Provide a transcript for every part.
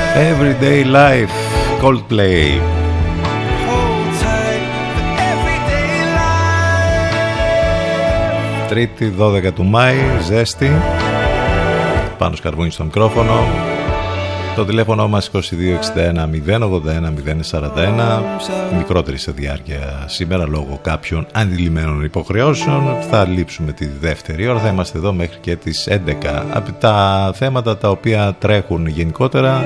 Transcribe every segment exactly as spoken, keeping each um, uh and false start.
Everyday Life, Coldplay. Τρίτη δώδεκα του Μάη, ζέστη. Πάνω σκαρβούνι στο μικρόφωνο. Το τηλέφωνο μας είκοσι δύο εξήντα ένα μηδέν ογδόντα ένα μηδέν σαράντα ένα. Μικρότερη σε διάρκεια σήμερα λόγω κάποιων αντιλημμένων υποχρεώσεων. Θα λείψουμε τη δεύτερη ώρα. Θα είμαστε εδώ μέχρι και τις έντεκα. Από τα θέματα τα οποία τρέχουν γενικότερα,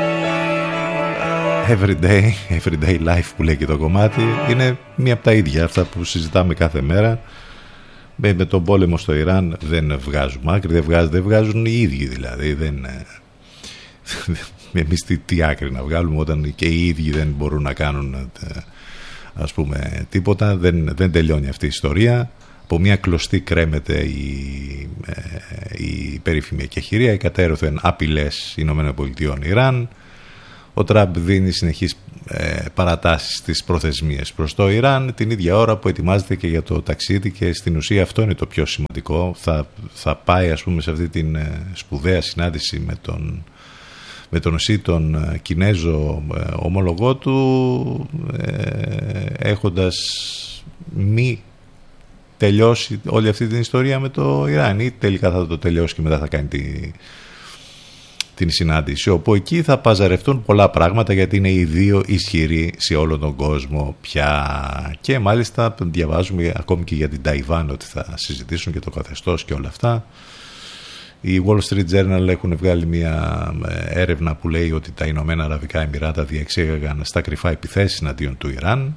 Everyday, everyday life που λέει και το κομμάτι, είναι μία από τα ίδια αυτά που συζητάμε κάθε μέρα. Με τον πόλεμο στο Ιράν δεν βγάζουμε άκρη, δεν βγάζουν, δεν βγάζουν οι ίδιοι δηλαδή. Δεν, εμείς τι, τι άκρη να βγάλουμε όταν και οι ίδιοι δεν μπορούν να κάνουν, ας πούμε, τίποτα. Δεν, δεν τελειώνει αυτή η ιστορία. Από μια κλωστή κρέμεται η, η περίφημη εκεχηρία, οι κατέρωθεν απειλές Ηνωμένων Πολιτειών Ιράν. Ο Τραμπ δίνει συνεχείς ε, παρατάσεις στις προθεσμίες προς το Ιράν την ίδια ώρα που ετοιμάζεται και για το ταξίδι, και στην ουσία αυτό είναι το πιο σημαντικό. Θα, θα πάει, ας πούμε, σε αυτή την ε, σπουδαία συνάντηση με τον, με τον Σι, τον ε, Κινέζο ε, ομολογό του, ε, έχοντας μη τελειώσει όλη αυτή την ιστορία με το Ιράν, ή τελικά θα το τελειώσει και μετά θα κάνει τη... την συνάντηση, όπου εκεί θα παζαρευτούν πολλά πράγματα, γιατί είναι οι δύο ισχυροί σε όλο τον κόσμο πια. Και μάλιστα διαβάζουμε ακόμη και για την Ταϊβάν ότι θα συζητήσουν και το καθεστώς και όλα αυτά. Οι Wall Street Journal έχουν βγάλει μια έρευνα που λέει ότι τα Ηνωμένα Αραβικά Εμιράτα διεξήγαγαν στα κρυφά επιθέσεις εναντίον του Ιράν.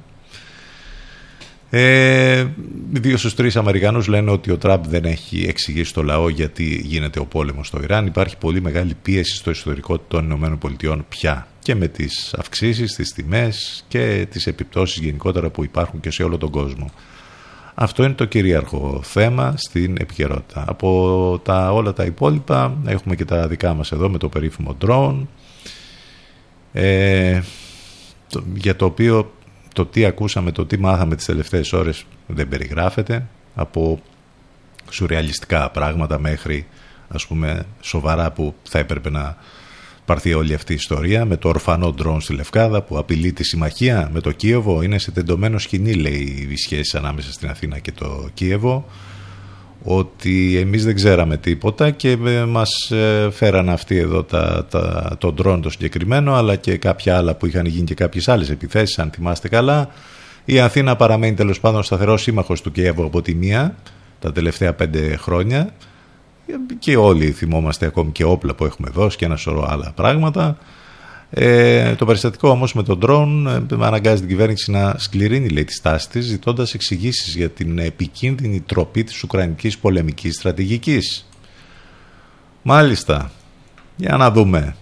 Ε, δύο στους τρεις Αμερικανούς λένε ότι ο Τραμπ δεν έχει εξηγήσει στο λαό γιατί γίνεται ο πόλεμος στο Ιράν. Υπάρχει πολύ μεγάλη πίεση στο ιστορικό των Ηνωμένων Πολιτειών πια, και με τις αυξήσεις, τις τιμές και τις επιπτώσεις γενικότερα που υπάρχουν και σε όλο τον κόσμο. Αυτό είναι το κυρίαρχο θέμα στην επικαιρότητα. Από τα, όλα τα υπόλοιπα έχουμε και τα δικά μας εδώ με το περίφημο drone, ε, το, για το οποίο το τι ακούσαμε, το τι μάθαμε τις τελευταίες ώρες δεν περιγράφεται, από σουρεαλιστικά πράγματα μέχρι, ας πούμε, σοβαρά που θα έπρεπε να πάρθει όλη αυτή η ιστορία, με το ορφανό ντρόν στη Λευκάδα που απειλεί τη συμμαχία με το Κίεβο. Είναι σε τεντωμένο σκηνή, λέει, οι σχέσεις ανάμεσα στην Αθήνα και το Κίεβο, ότι εμείς δεν ξέραμε τίποτα και μας φέραν αυτοί εδώ τα, τα, το ντρόν το συγκεκριμένο, αλλά και κάποια άλλα που είχαν γίνει και κάποιες άλλες επιθέσεις, αν θυμάστε καλά. Η Αθήνα παραμένει τέλος πάντων σταθερός σύμμαχος του Κιέβου από τη μία τα τελευταία πέντε χρόνια, και όλοι θυμόμαστε ακόμη και όπλα που έχουμε δώσει και ένα σωρό άλλα πράγματα. Ε, το περιστατικό όμως με τον ντρόν ε, αναγκάζει την κυβέρνηση να σκληρύνει, λέει, τη στάση της, ζητώντας εξηγήσεις για την επικίνδυνη τροπή της ουκρανικής πολεμικής στρατηγικής. Μάλιστα, για να δούμε.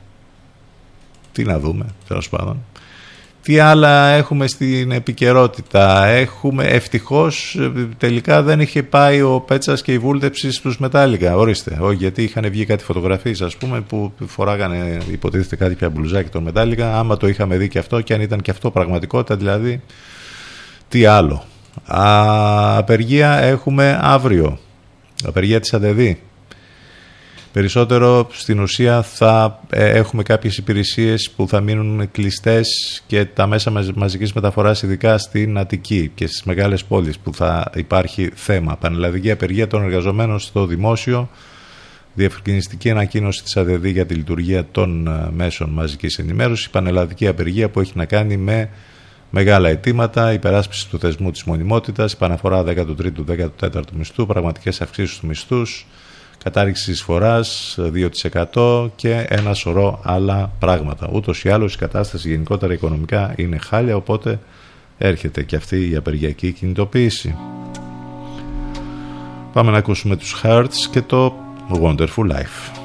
Τι να δούμε, τέλος πάντων. Τι άλλα έχουμε στην επικαιρότητα? Έχουμε, ευτυχώς τελικά δεν είχε πάει ο Πέτσας και η βούλτεψη στους Μετάλλικα. Ορίστε, όχι, γιατί είχαν βγει κάτι φωτογραφίες, ας πούμε, που φοράγανε, υποτίθεται, κάτι πια μπλουζάκι των Μετάλλικα. Άμα το είχαμε δει και αυτό, και αν ήταν και αυτό πραγματικότητα, δηλαδή, τι άλλο. Α, απεργία έχουμε αύριο. Απεργία της ΑΔΕΔΗ. Περισσότερο στην ουσία θα ε, έχουμε κάποιες υπηρεσίες που θα μείνουν κλειστές, και τα μέσα μαζικής μεταφοράς, ειδικά στην Αττική και στις μεγάλες πόλεις που θα υπάρχει θέμα. Πανελλαδική απεργία των εργαζομένων στο δημόσιο, διευκρινιστική ανακοίνωση της ΑΔΕΔΗ για τη λειτουργία των μέσων μαζικής ενημέρωσης, πανελλαδική απεργία που έχει να κάνει με μεγάλα αιτήματα, υπεράσπιση του θεσμού της μονιμότητας, επαναφορά δέκατο τρίτο δέκατο τέταρτο μισθού, πραγματικές αυξήσεις του μισθούς, κατάρριξη εισφοράς δύο τοις εκατό και ένα σωρό άλλα πράγματα. Ούτως ή άλλως η κατάσταση γενικότερα οικονομικά είναι χάλια, οπότε έρχεται και αυτή η απεργιακή κινητοποίηση. Πάμε να ακούσουμε τους Hearts και το Wonderful Life.